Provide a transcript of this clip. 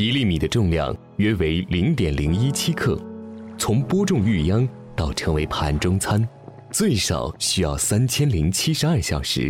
1粒米的重量约为0.017克，从播种育秧到成为盘中餐，最少需要3072小时。